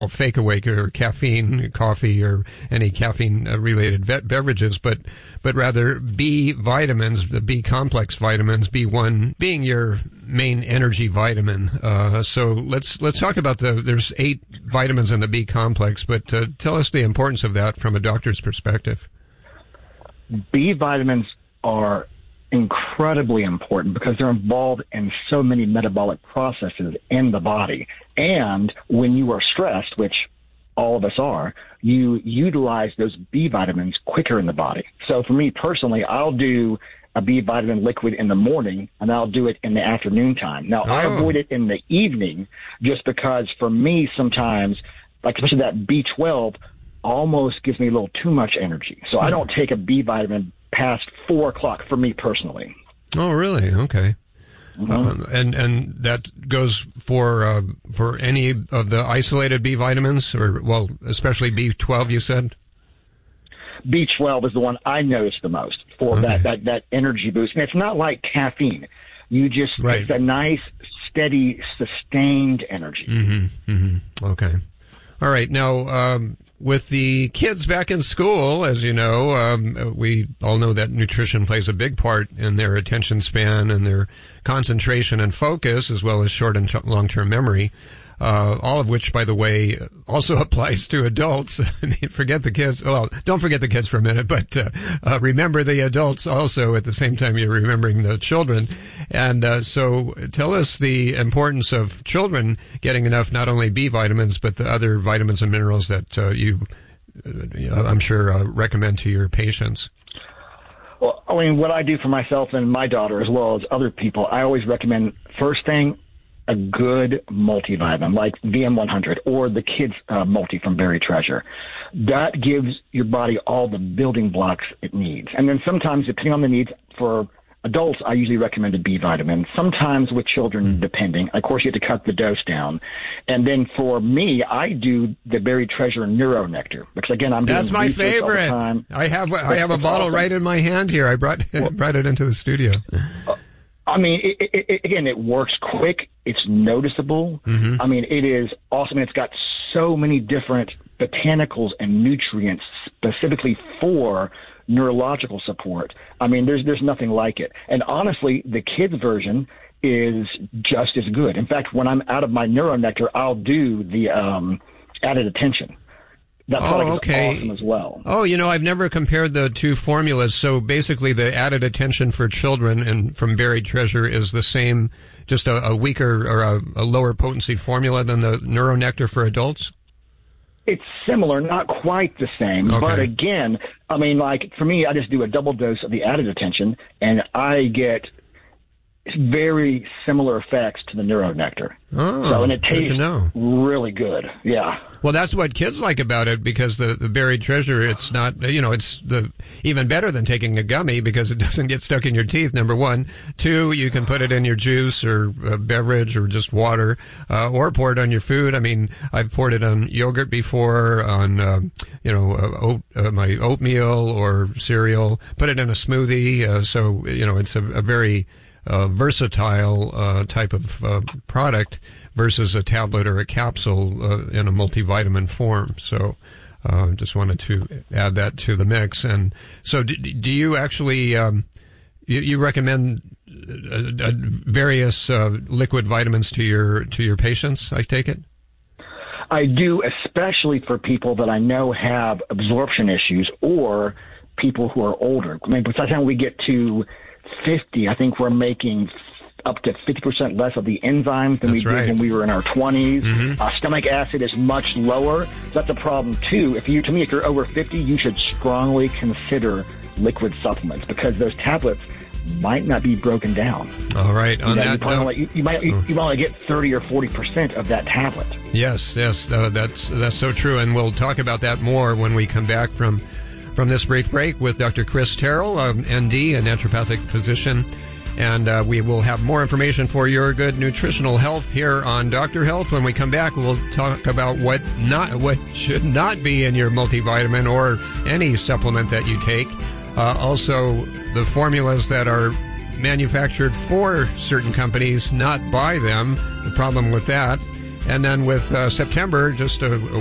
fake awake or caffeine, coffee, or any caffeine-related beverages, but rather B vitamins, the B complex vitamins, B1 being your main energy vitamin. So let's talk about there's 8 vitamins in the B complex, but tell us the importance of that from a doctor's perspective. B vitamins are incredibly important because they're involved in so many metabolic processes in the body. And when you are stressed, which all of us are, you utilize those B vitamins quicker in the body. So for me personally, I'll do a B vitamin liquid in the morning, and I'll do it in the afternoon time. Now, I avoid it in the evening just because for me sometimes, like especially that B12, almost gives me a little too much energy. So I don't take a B vitamin past 4 o'clock for me personally. Oh, really? Okay. And that goes for any of the isolated B vitamins, or especially B12. You said B12 is the one I notice the most for that energy boost, and it's not like caffeine. You just it's a nice, steady, sustained energy. Mm-hmm. Mm-hmm. Okay. All right. Now, with the kids back in school, as you know, we all know that nutrition plays a big part in their attention span and their concentration and focus, as well as short and long-term memory. All of which, by the way, also applies to adults. I mean, forget the kids. Well, don't forget the kids for a minute, but remember the adults also at the same time you're remembering the children. And so tell us the importance of children getting enough, not only B vitamins, but the other vitamins and minerals that you, I'm sure, recommend to your patients. Well, I mean, what I do for myself and my daughter, as well as other people, I always recommend, first thing, a good multivitamin like VM100 or the kids multi from Berry Treasure. That gives your body all the building blocks it needs. And then sometimes, depending on the needs for adults, I usually recommend a B vitamin. Sometimes with children, depending. Of course, you have to cut the dose down. And then for me, I do the Berry Treasure Neuro Nectar because again, I'm doing that's my favorite. All the time. I have a bottle awesome. Right in my hand here. I brought it into the studio. I mean, again, it works quick. It's noticeable. Mm-hmm. I mean, it is awesome. It's got so many different botanicals and nutrients specifically for neurological support. I mean, there's nothing like it. And honestly, the kids version is just as good. In fact, when I'm out of my Neuro Nectar, I'll do the added attention. That product is awesome as well. Oh, I've never compared the two formulas. So basically the added attention for children and from Berry Treasure is the same, just a weaker or a lower potency formula than the Neuro Nectar for adults? It's similar, not quite the same. Okay. But again, I mean, like for me, I just do a double dose of the added attention and I get very similar effects to the Neuro Nectar. Oh, and it tastes really good. Yeah. Well, that's what kids like about it because the Berry Treasure, it's not, it's even better than taking a gummy because it doesn't get stuck in your teeth, number one. 2, you can put it in your juice or beverage or just water, or pour it on your food. I mean, I've poured it on yogurt before, on, my oatmeal or cereal, put it in a smoothie. So, it's a very versatile type of product versus a tablet or a capsule in a multivitamin form. So just wanted to add that to the mix. And so do you actually you recommend various liquid vitamins to your patients, I take it? I do, especially for people that I know have absorption issues or people who are older. I mean, by the time we get to 50, I think we're making up to 50% less of the enzymes than we did when we were in our 20s. Mm-hmm. Stomach acid is much lower. That's a problem too. If you're over 50, you should strongly consider liquid supplements because those tablets might not be broken down. All right. You might only get 30 or 40% of that tablet. Yes. That's so true. And we'll talk about that more when we come back from this brief break with Dr. Chris Terrell, ND, a naturopathic physician. And we will have more information for your good nutritional health here on Dr. Health. When we come back, we'll talk about what should not be in your multivitamin or any supplement that you take. Also, the formulas that are manufactured for certain companies, not by them, the problem with that. And then with September, just a